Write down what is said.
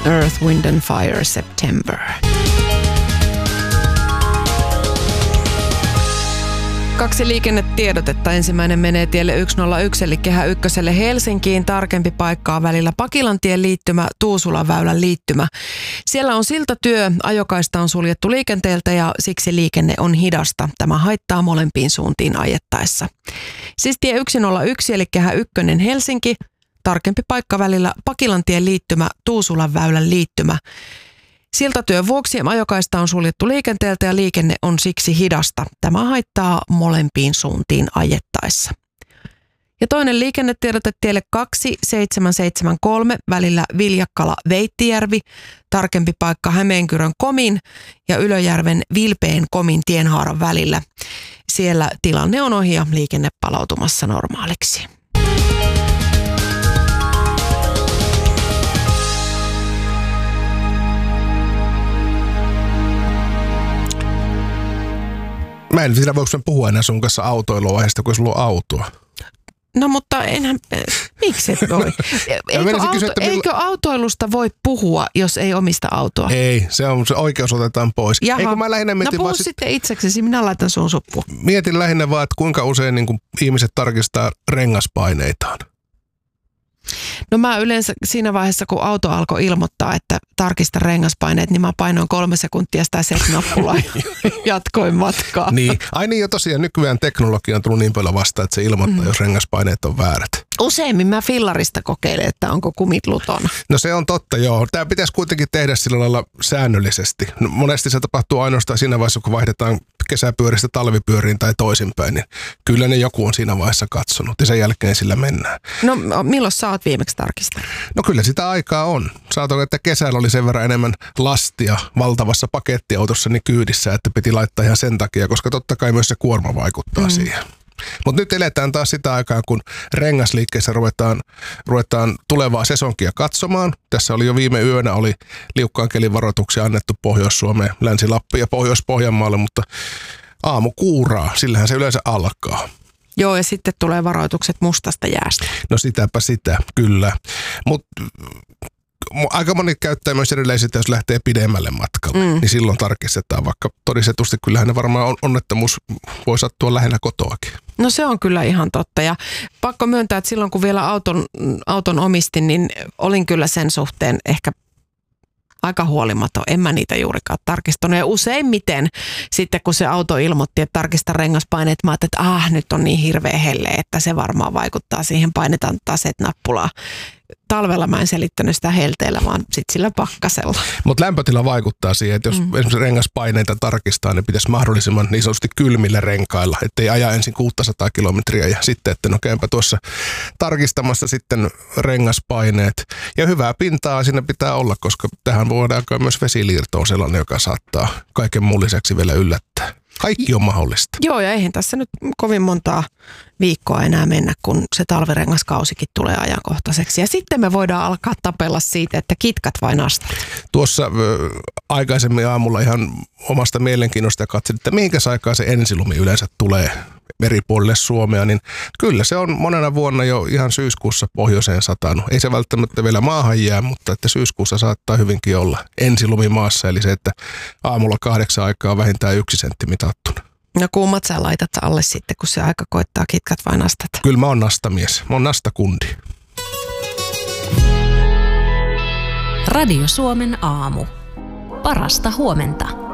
Earth, Wind and Fire, September. Kaksi liikennetiedotetta. Ensimmäinen menee tielle 101 eli Kehä Ykköselle Helsinkiin. Tarkempi paikkaa välillä Pakilantien liittymä, Tuusulan väylän liittymä. Siellä on siltatyö, ajokaista on suljettu liikenteeltä ja siksi liikenne on hidasta. Tämä haittaa molempiin suuntiin ajettaessa. Siis tie 101 eli Kehä Ykkönen Helsinki. Tarkempi paikka välillä Pakilantien liittymä, Tuusulan väylän liittymä. Siltatyön vuoksi ajokaista on suljettu liikenteeltä ja liikenne on siksi hidasta. Tämä haittaa molempiin suuntiin ajettaessa. Ja toinen liikennetiedote tielle 2773 välillä Viljakkala-Veittijärvi, tarkempi paikka Hämeenkyrön Komin ja Ylöjärven Vilpeen Komin tienhaaran välillä. Siellä tilanne on ohi ja liikenne palautumassa normaaliksi. Mä en tiedä, voiko puhua enää sun kanssa autoiluaiheesta, kun sulla on autoa. No mutta enhän, miksi et voi? Eikö autoilusta voi puhua, jos ei omista autoa? Ei, se oikeus otetaan pois. Jaha, mä lähinnä mietin puhu sitten itseksesi, minä laitan sun suppuun. Mietin lähinnä vaan, että kuinka usein niin kuin ihmiset tarkistaa rengaspaineitaan. No mä yleensä siinä vaiheessa, kun auto alkoi ilmoittaa, että tarkista rengaspaineet, niin mä painoin 3 sekuntia sitä set-nappulaa ja jatkoin matkaa. Niin, jo tosiaan nykyään teknologia on tullut niin paljon vastaan, että se ilmoittaa, jos rengaspaineet on väärät. Useimmin mä fillarista kokeilen, että onko kumit lutona. No se on totta, joo. Tämä pitäisi kuitenkin tehdä sillä lailla säännöllisesti. No, monesti se tapahtuu ainoastaan siinä vaiheessa, kun vaihdetaan kesäpyöristä talvipyöriin tai toisinpäin, niin kyllä ne joku on siinä vaiheessa katsonut ja sen jälkeen sillä mennään. No milloin sä oot viimeksi tarkistanut? No kyllä sitä aikaa on. Saatoin, että kesällä oli sen verran enemmän lastia valtavassa pakettiautossani kyydissä, että piti laittaa ihan sen takia, koska totta kai myös se kuorma vaikuttaa siihen. Mutta nyt eletään taas sitä aikaa, kun rengasliikkeessä ruvetaan tulevaa sesonkia katsomaan. Tässä oli jo viime yönä liukkaan kelin varoituksia annettu Pohjois-Suomeen, Länsi-Lappiin ja Pohjois-Pohjanmaalle, mutta aamu kuuraa, sillähän se yleensä alkaa. Joo, ja sitten tulee varoitukset mustasta jäästä. No sitäpä sitä, kyllä. Mutta aika moni käyttää myös edelleen sitä, jos lähtee pidemmälle matkalle, niin silloin tarkistetaan, vaikka todistetusti kyllähän ne varmaan onnettomuus voi sattua lähellä kotoakin. No se on kyllä ihan totta ja pakko myöntää, että silloin kun vielä auton omistin, niin olin kyllä sen suhteen ehkä aika huolimaton. En mä niitä juurikaan tarkistanut. Ja useimmiten sitten, kun se auto ilmoitti, että tarkista rengaspaineet, mä ajattelin, että nyt on niin hirveä helle, että se varmaan vaikuttaa siihen, painetaan taset-nappulaa. Talvella mä en selittänyt sitä helteellä, vaan sitten sillä pakkasella. Mutta lämpötila vaikuttaa siihen, että jos esimerkiksi rengaspaineita tarkistaa, niin pitäisi mahdollisimman niin sanotusti kylmillä renkailla, ettei aja ensin 600 kilometriä ja sitten, että no käympä tuossa tarkistamassa sitten rengaspaineet. Ja hyvää pintaa siinä pitää olla, koska tähän voidaan myös vesiliirto on sellainen, joka saattaa kaiken muun lisäksi vielä yllättää. Kaikki on mahdollista. Joo, ja eihän tässä nyt kovin montaa viikkoa enää mennä, kun se talvirengaskausikin tulee ajankohtaiseksi. Ja sitten me voidaan alkaa tapella siitä, että kitkat vai nastat. Tuossa aikaisemmin aamulla ihan omasta mielenkiinnosta katselin, että mihinkäs aikaa se ensilumi yleensä tulee meripuolelle Suomea, niin kyllä se on monena vuonna jo ihan syyskuussa pohjoiseen satanut. Ei se välttämättä vielä maahan jää, mutta että syyskuussa saattaa hyvinkin olla ensilumi maassa, eli se, että aamulla 8 aikaa on vähintään 1 sentti mitattuna. No kummat sä laitat alle sitten, kun se aika koittaa, kitkat vai nastat? Kyllä mä oon nastamies, mä oon nastakundi. Radio Suomen aamu. Parasta huomenta.